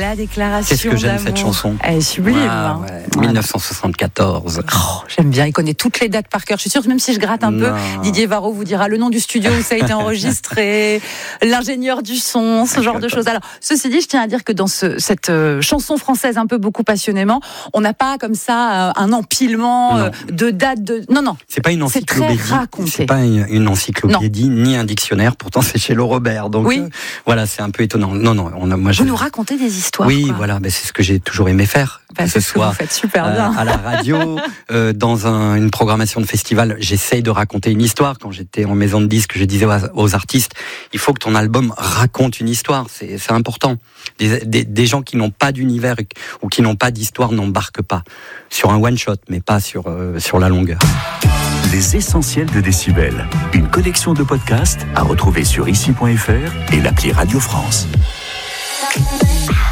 la déclaration Qu'est-ce que j'aime d'amour. cette chanson. Elle est sublime. Ah, ouais. 1974. Oh, j'aime bien, il connaît toutes les dates par cœur. Je suis sûre que même si je gratte un peu, Didier Varro vous dira le nom du studio où ça a été enregistré, l'ingénieur du son, ce genre de choses. Alors, ceci dit, je tiens à dire que dans cette chanson française un peu beaucoup passionnément, on n'a pas comme ça un empilement de dates de... Non. C'est pas une encyclopédie. C'est très raconté. C'est pas une encyclopédie ni un dictionnaire. Pourtant, c'est chez Laurent Robert. Donc, voilà, c'est un peu étonnant. Non, vous nous racontez des histoires. Oui, quoi. voilà, c'est ce que j'ai toujours aimé faire. Que ce soit vous faites super bien. À la radio, dans une programmation de festival, j'essaye de raconter une histoire. Quand j'étais en maison de disques, je disais aux artistes, il faut que ton album raconte une histoire. C'est important. Des gens qui n'ont pas d'univers ou qui n'ont pas d'histoire n'embarquent pas sur un one shot, mais pas sur la longueur. Les essentiels de Décibel, une collection de podcasts à retrouver sur ici.fr et l'appli Radio France.